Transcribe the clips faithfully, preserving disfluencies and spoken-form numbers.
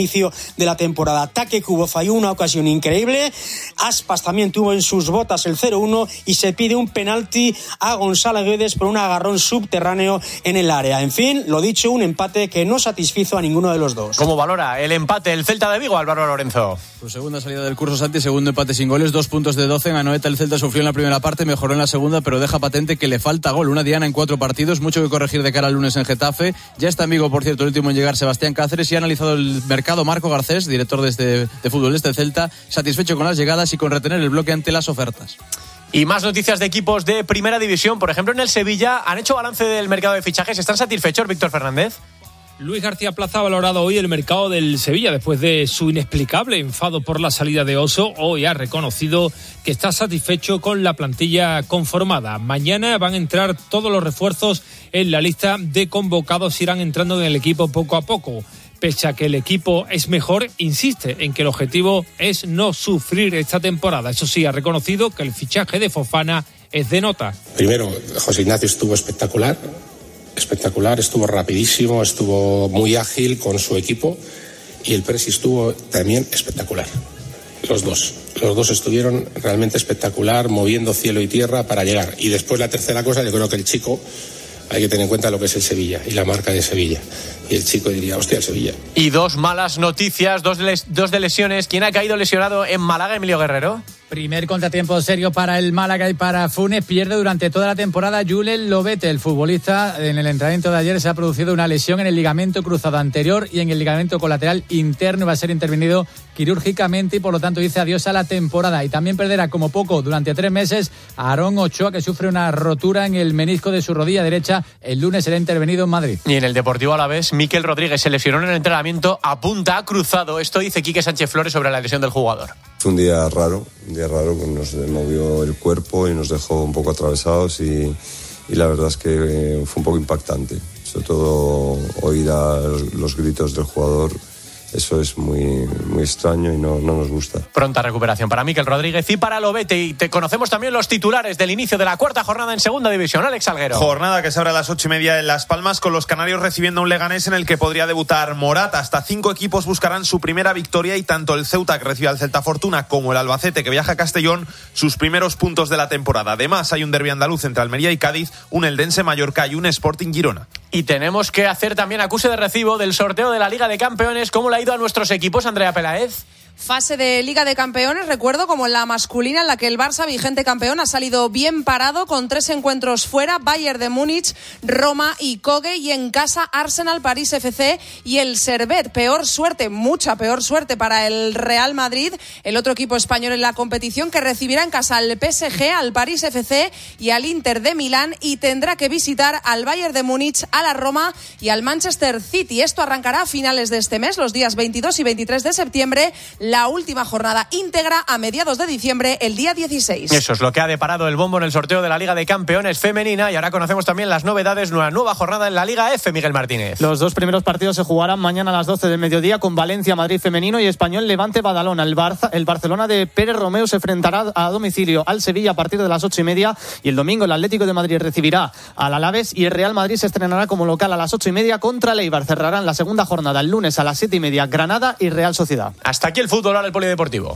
inicio de la temporada. Ataque Cubo falló una ocasión increíble, Aspas también tuvo en sus botas el cero uno y se pide un penalti a Gonzalo Guedes por un agarrón subterráneo en el área. En fin, lo dicho, un empate que no satisfizo a ninguno de los dos. ¿Cómo valora el empate el Celta de Vigo, Álvaro Lorenzo? Su segunda salida del curso, Santi, segundo empate sin goles, dos puntos de doce. En Anoeta el Celta sufrió en la primera parte, mejoró en la segunda, pero deja patente que le falta gol. Una diana en cuatro partidos, mucho que corregir de cara al lunes en Getafe. Ya está en Vigo, por cierto, el último en llegar, Sebastián Cáceres, y ha analizado el mercado Marco Garcés, director de, este, de fútbol de este Celta, satisfecho con las llegadas y con retener el bloque ante las ofertas. Y más noticias de equipos de primera división. Por ejemplo, en el Sevilla han hecho balance del mercado de fichajes. ¿Están satisfechos, Víctor Fernández? Luis García Plaza ha valorado hoy el mercado del Sevilla después de su inexplicable enfado por la salida de Oso. Hoy ha reconocido que está satisfecho con la plantilla conformada. Mañana van a entrar todos los refuerzos en la lista de convocados, irán entrando en el equipo poco a poco. Pese a que el equipo es mejor, insiste en que el objetivo es no sufrir esta temporada. Eso sí, ha reconocido que el fichaje de Fofana es de nota. Primero, José Ignacio estuvo espectacular. Espectacular, estuvo rapidísimo, estuvo muy ágil con su equipo y el Presi estuvo también espectacular. Los dos, los dos estuvieron realmente espectacular, moviendo cielo y tierra para llegar. Y después la tercera cosa, yo creo que el chico, hay que tener en cuenta lo que es el Sevilla y la marca de Sevilla. Y el chico diría, hostia, el Sevilla. Y dos malas noticias, dos, les, dos de lesiones. ¿Quién ha caído lesionado en Málaga, Emilio Guerrero? Primer contratiempo serio para el Málaga y para Funes. Pierde durante toda la temporada Julen Lobete, el futbolista. En el entrenamiento de ayer se ha producido una lesión en el ligamento cruzado anterior y en el ligamento colateral interno. Va a ser intervenido quirúrgicamente y por lo tanto dice adiós a la temporada. Y también perderá como poco durante tres meses a Aarón Ochoa, que sufre una rotura en el menisco de su rodilla derecha. El lunes será intervenido en Madrid. Y en el Deportivo Alavés, Mikel Rodríguez se lesionó en el entrenamiento, apunta, ha cruzado. Esto dice Quique Sánchez Flores sobre la lesión del jugador. Fue un día raro, un día raro que nos movió el cuerpo y nos dejó un poco atravesados y, y la verdad es que fue un poco impactante. Sobre todo oír a los, los gritos del jugador, eso es muy, muy extraño y no, no nos gusta. Pronta recuperación para Mikel Rodríguez y para Lobete. Y te conocemos también los titulares del inicio de la cuarta jornada en Segunda División. Alex Salguero. Jornada que se abre a las ocho y media en Las Palmas, con los canarios recibiendo a un Leganés en el que podría debutar Morata. Hasta cinco equipos buscarán su primera victoria y tanto el Ceuta, que recibe al Celta Fortuna, como el Albacete, que viaja a Castellón, sus primeros puntos de la temporada. Además, hay un derbi andaluz entre Almería y Cádiz, un Eldense Mallorca y un Sporting Girona. Y tenemos que hacer también acuse de recibo del sorteo de la Liga de Campeones. ¿Cómo le ha ido a nuestros equipos, Andrea Peláez? Fase de Liga de Campeones, recuerdo, como en la masculina, en la que el Barça, vigente campeón, ha salido bien parado con tres encuentros fuera: Bayern de Múnich, Roma y Koge, y en casa Arsenal, París F C y el Servette. Peor suerte, mucha peor suerte para el Real Madrid, el otro equipo español en la competición, que recibirá en casa al P S G, al París F C y al Inter de Milán, y tendrá que visitar al Bayern de Múnich, a la Roma y al Manchester City. Esto arrancará a finales de este mes, los días veintidós y veintitrés de septiembre. La última jornada íntegra a mediados de diciembre, el día dieciséis. Eso es lo que ha deparado el bombo en el sorteo de la Liga de Campeones femenina. Y ahora conocemos también las novedades, una nueva jornada en la Liga F, Miguel Martínez. Los dos primeros partidos se jugarán mañana a las doce del mediodía, con Valencia Madrid femenino y Español Levante Badalona. El, Barça, el Barcelona de Pérez Romeo se enfrentará a domicilio al Sevilla a partir de las ocho y media, y el domingo el Atlético de Madrid recibirá al Alavés y el Real Madrid se estrenará como local a las ocho y media contra el Eibar. Cerrarán la segunda jornada el lunes a las siete y media Granada y Real Sociedad. Hasta aquí el fútbol, ahora el polideportivo.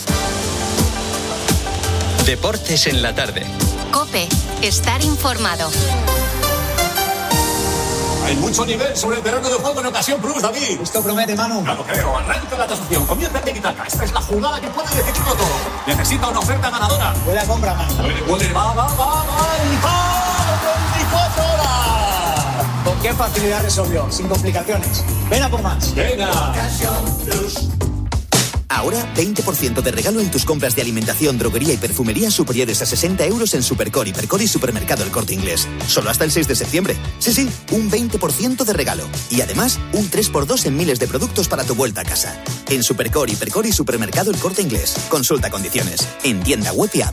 Deportes en la tarde. COPE, estar informado. Hay mucho nivel sobre el terreno de juego en Ocasión Plus, David. Esto promete, Manu. No lo creo. Arranca la tasación. Comienza el tiki-taka. Esta es la jugada que puede decidirlo todo. Necesita una oferta ganadora. Puede compra, Manu. Puede, puede. Va, va, va, va. veinticuatro horas. ¿Con qué facilidad resolvió? Sin complicaciones. Ven a por más. Venga. Ocasión Plus. Ahora, veinte por ciento de regalo en tus compras de alimentación, droguería y perfumería superiores a sesenta euros en Supercor, Hipercor y Supermercado El Corte Inglés. Solo hasta el seis de septiembre. Sí, sí, un veinte por ciento de regalo. Y además, un tres por dos en miles de productos para tu vuelta a casa. En Supercor, Hipercor y Supermercado El Corte Inglés. Consulta condiciones. En tienda web y app.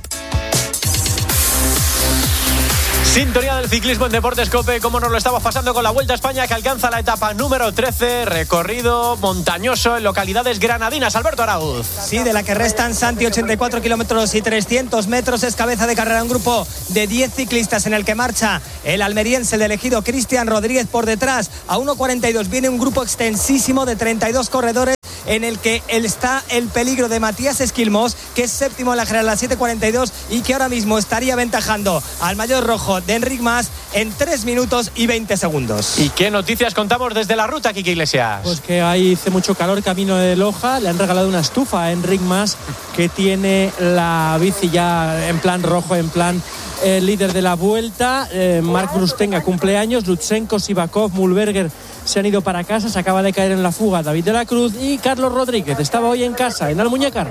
Sintonía del ciclismo en Deportes COPE, como nos lo estamos pasando con la Vuelta a España, que alcanza la etapa número trece, recorrido montañoso en localidades granadinas. Alberto Arauz. Sí, de la que restan, Santi, ochenta y cuatro kilómetros y trescientos metros. Es cabeza de carrera un grupo de diez ciclistas en el que marcha el almeriense, el elegido Cristian Rodríguez por detrás. A uno cuarenta y dos viene un grupo extensísimo de treinta y dos corredores. en el que está el peligro de Matías Esquilmos, que es séptimo en la general a las siete cuarenta y dos y que ahora mismo estaría aventajando al mayor rojo de Enric Mas en tres minutos y veinte segundos. ¿Y qué noticias contamos desde la ruta, Quique Iglesias? Pues que ahí hace mucho calor camino de Loja, le han regalado una estufa a Enric Mas, que tiene la bici ya en plan rojo, en plan eh, líder de la vuelta. eh, Marc Brustenga cumpleaños, Lutsenko, Sivakov, Mühlberger se han ido para casa, se acaba de caer en la fuga David de la Cruz, y Carlos Rodríguez estaba hoy en casa, en Almuñécar.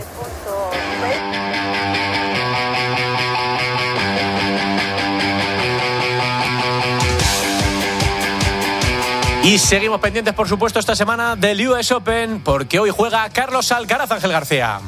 Y seguimos pendientes, por supuesto, esta semana del U S Open, porque hoy juega Carlos Alcaraz. Ángel García.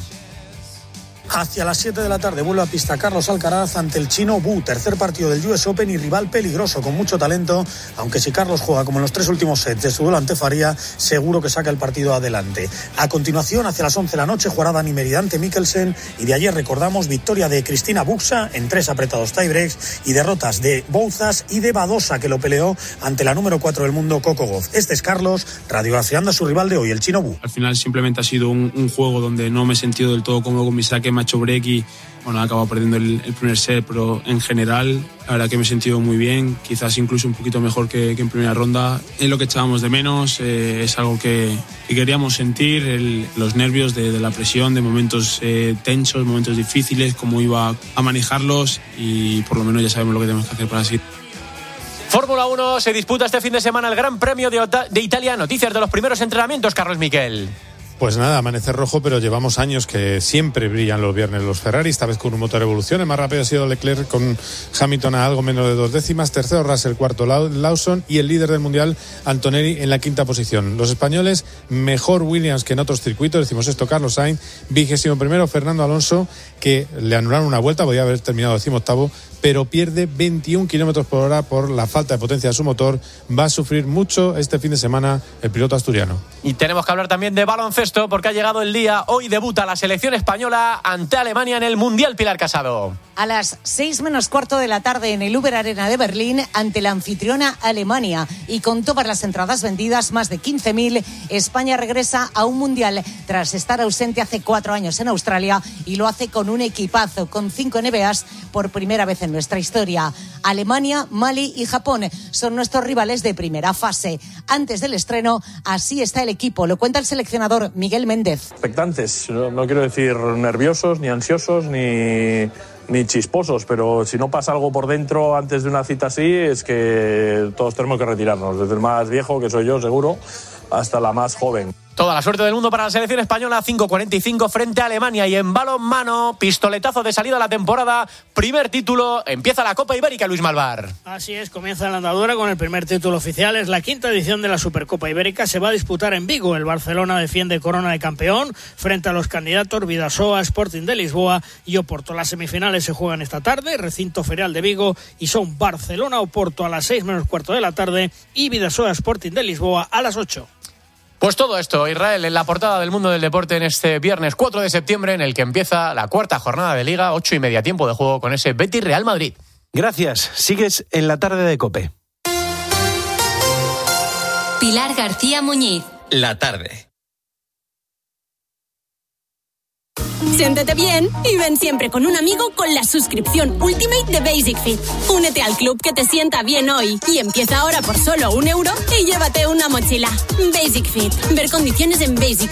Hacia las siete de la tarde vuelve a pista Carlos Alcaraz ante el chino Wu, tercer partido del U S Open y rival peligroso con mucho talento, aunque si Carlos juega como en los tres últimos sets de su duelo ante Faria, seguro que saca el partido adelante. A continuación, hacia las once de la noche, jugará Dani Merida ante Mikkelsen, y de ayer recordamos victoria de Cristina Buxa en tres apretados tiebreaks y derrotas de Bouzas y de Badosa, que lo peleó ante la número cuatro del mundo, Coco Gauff. Este es Carlos, radiografiando a su rival de hoy, el chino Wu. Al final simplemente ha sido un, un juego donde no me he sentido del todo cómodo con mi saque, me ha hecho break y bueno, he acabado perdiendo el, el primer set, pero en general la verdad que me he sentido muy bien, quizás incluso un poquito mejor que, que en primera ronda. Es lo que echábamos de menos, eh, es algo que, que queríamos sentir, el, los nervios de, de la presión, de momentos eh, tensos, momentos difíciles, cómo iba a manejarlos, y por lo menos ya sabemos lo que tenemos que hacer para así. Fórmula uno, se disputa este fin de semana el Gran Premio de, de Italia. Noticias de los primeros entrenamientos, Carlos Miquel. Pues nada, amanecer rojo, pero llevamos años que siempre brillan los viernes los Ferrari, esta vez con un motor evolución. El más rápido ha sido Leclerc, con Hamilton a algo menos de dos décimas, tercero Russell, cuarto Lawson, y el líder del mundial, Antonelli, en la quinta posición. Los españoles, mejor Williams que en otros circuitos, decimos esto, Carlos Sainz, vigésimo primero Fernando Alonso, que le anularon una vuelta, podía haber terminado decimoctavo, pero pierde veintiún kilómetros por hora por la falta de potencia de su motor. Va a sufrir mucho este fin de semana el piloto asturiano. Y tenemos que hablar también de baloncesto, porque ha llegado el día. Hoy debuta la selección española ante Alemania en el Mundial. Pilar Casado. A las seis menos cuarto de la tarde en el Uber Arena de Berlín, ante la anfitriona Alemania. Y con todas las entradas vendidas, más de quince mil, España regresa a un Mundial tras estar ausente hace cuatro años en Australia, y lo hace con un equipazo, con cinco N B As por primera vez en nuestra historia. Alemania, Mali y Japón son nuestros rivales de primera fase. Antes del estreno, así está el equipo. Lo cuenta el seleccionador Miguel Méndez. Expectantes, no, no quiero decir nerviosos, ni ansiosos, ni... ni chisposos, pero si no pasa algo por dentro antes de una cita así, es que todos tenemos que retirarnos, desde el más viejo, que soy yo seguro, hasta la más joven. Toda la suerte del mundo para la selección española. Cinco cuarenta y cinco frente a Alemania. Y en balonmano, pistoletazo de salida a la temporada, primer título, empieza la Copa Ibérica, Luis Malvar. Así es, comienza la andadura con el primer título oficial. Es la quinta edición de la Supercopa Ibérica. Se va a disputar en Vigo. El Barcelona defiende corona de campeón frente a los candidatos Bidasoa, Sporting de Lisboa y Oporto. Las semifinales se juegan esta tarde, recinto ferial de Vigo, y son Barcelona-Oporto a las seis menos cuarto de la tarde y Bidasoa, Sporting de Lisboa a las ocho. Pues todo esto, Israel, en la portada del Mundo del Deporte en este viernes cuatro de septiembre, en el que empieza la cuarta jornada de Liga, ocho y media tiempo de juego con ese Betis Real Madrid. Gracias. Sigues en la tarde de COPE. Pilar García Muñiz. La tarde. Siéntete bien y ven siempre con un amigo con la suscripción Ultimate de Basic Fit. Únete al club que te sienta bien hoy y empieza ahora por solo un euro y llévate una mochila. Basic Fit. Ver condiciones en Basic.